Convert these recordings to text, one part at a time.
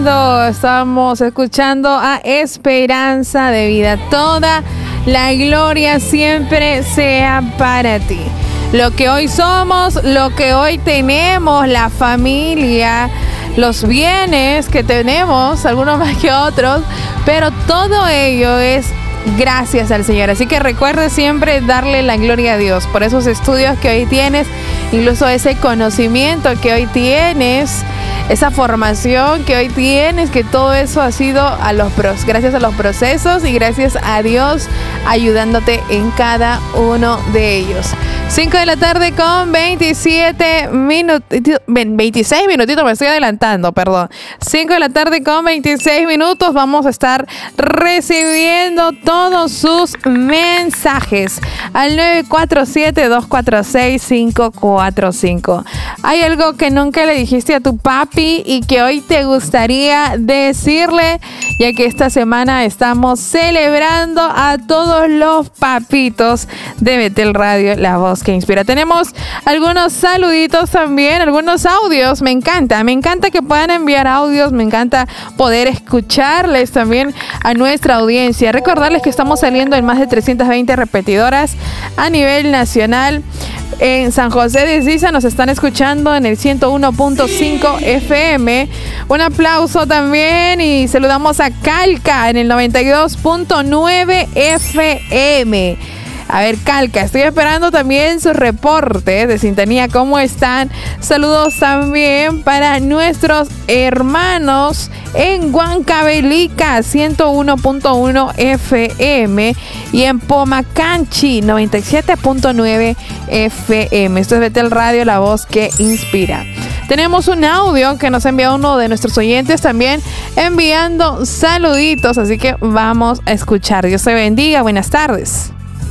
Estamos escuchando a Esperanza de Vida. Toda la gloria siempre sea para ti. Lo que hoy somos, lo que hoy tenemos, la familia, los bienes que tenemos, algunos más que otros, pero todo ello es gracias al Señor. Así que recuerde siempre darle la gloria a Dios por esos estudios que hoy tienes, incluso ese conocimiento que hoy tienes, esa formación que hoy tienes, que todo eso ha sido gracias a los procesos y gracias a Dios ayudándote en cada uno de ellos. 5 de la tarde con 26 minutitos, me estoy adelantando, perdón. 5 de la tarde con 26 minutos, vamos a estar recibiendo todos sus mensajes al 947-246-545. ¿Hay algo que nunca le dijiste a tu papi y que hoy te gustaría decirle? Ya que esta semana estamos celebrando a todos los papitos de Betel Radio, la voz que inspira. Tenemos algunos saluditos también, algunos audios. Me encanta que puedan enviar audios, me encanta poder escucharles también a nuestra audiencia. Recordarles que estamos saliendo en más de 320 repetidoras a nivel nacional. En San José de Sisa nos están escuchando en el 101.5 FM. Un aplauso también y saludamos a Calca en el 92.9 FM. A ver, Calca, estoy esperando también su reporte de sintonía. ¿Cómo están? Saludos también para nuestros hermanos en Huancavelica, 101.1 FM, y en Pomacanchi, 97.9 FM. Esto es Betel Radio, la voz que inspira. Tenemos un audio que nos envía uno de nuestros oyentes también enviando saluditos, así que vamos a escuchar. Dios te bendiga, buenas tardes.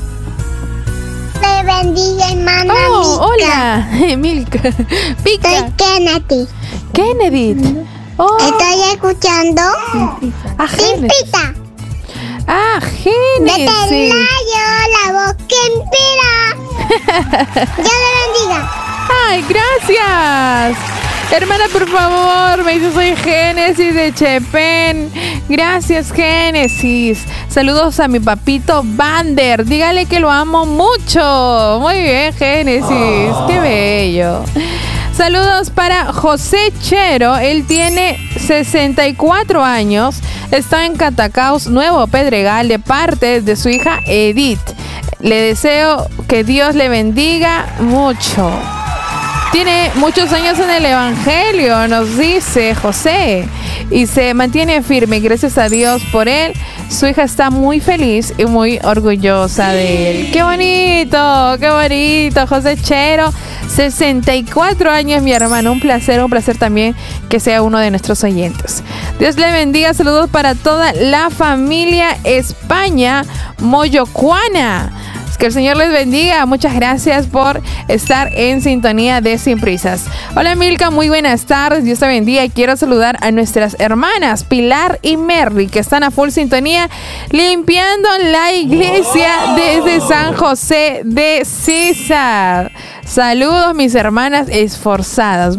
Te bendiga, hermana Milka. Hola, Milka. Pica. Soy Kennedy. Kennedy. Oh. Estoy escuchando Timpita. Génesis. Betel Radio, la voz que inspira. Dios le bendiga. Ay, gracias. Hermana, por favor, me dice soy Génesis de Chepén. Gracias, Génesis. Saludos a mi papito Vander. Dígale que lo amo mucho. Muy bien, Génesis. Qué bello. Saludos para José Chero. Él tiene 64 años. Está en Catacaos, Nuevo Pedregal, de parte de su hija Edith. Le deseo que Dios le bendiga mucho. Tiene muchos años en el Evangelio, nos dice José, y se mantiene firme. Gracias a Dios por él. Su hija está muy feliz y muy orgullosa de él. ¡Qué bonito! ¡Qué bonito! José Chero, 64 años, mi hermano. Un placer también que sea uno de nuestros oyentes. Dios le bendiga. Saludos para toda la familia España Moyocuana. Que el Señor les bendiga. Muchas gracias por estar en sintonía de Sin Prisas. Hola, Milka, muy buenas tardes. Dios te bendiga. Y quiero saludar a nuestras hermanas Pilar y Merry, que están a full sintonía limpiando la iglesia desde San José de Sisa. Saludos, mis hermanas esforzadas.